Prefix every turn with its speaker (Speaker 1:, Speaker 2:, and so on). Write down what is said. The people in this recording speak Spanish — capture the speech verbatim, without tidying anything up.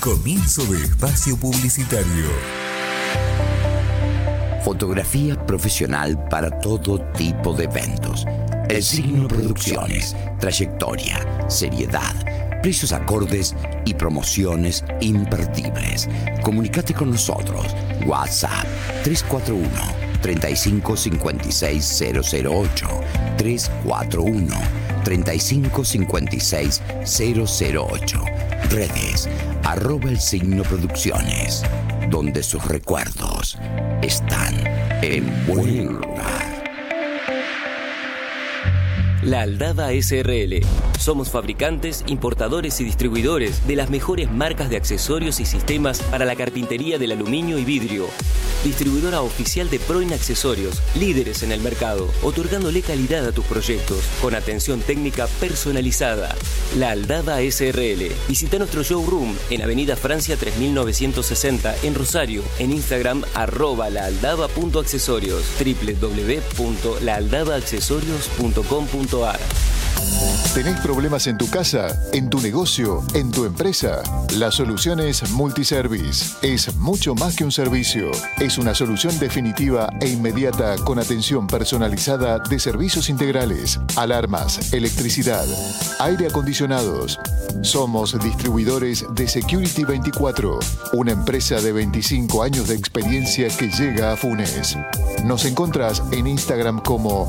Speaker 1: Comienzo de espacio publicitario.
Speaker 2: Fotografía profesional para todo tipo de eventos. El Signo Producciones. Trayectoria, seriedad, precios acordes y promociones imperdibles. Comunicate con nosotros. WhatsApp tres cuatro uno, tres cinco cinco seis cero cero ocho. tres cuatro uno, tres cinco cinco seis cero cero ocho. Redes, arroba El Signo Producciones, donde sus recuerdos están en buen lugar.
Speaker 3: La Aldaba S R L. Somos fabricantes, importadores y distribuidores de las mejores marcas de accesorios y sistemas para la carpintería del aluminio y vidrio. Distribuidora oficial de Proin Accesorios, líderes en el mercado, otorgándole calidad a tus proyectos, con atención técnica personalizada. La Aldaba S R L. Visita nuestro showroom en Avenida Francia tres mil novecientos sesenta en Rosario, en Instagram arroba laaldaba.accesorios, doble u doble u doble u punto la aldaba accesorios punto com punto a r.
Speaker 4: ¿Tenés problemas en tu casa, en tu negocio, en tu empresa? La solución es Multiservice. Es mucho más que un servicio. Es una solución definitiva e inmediata con atención personalizada de servicios integrales, alarmas, electricidad, aire acondicionados. Somos distribuidores de Security veinticuatro, una empresa de veinticinco años de experiencia que llega a Funes. Nos encontrás en Instagram como